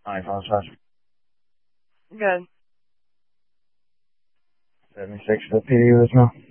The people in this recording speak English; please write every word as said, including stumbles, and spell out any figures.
iPhone slash Good. seventy-six for the P D with me.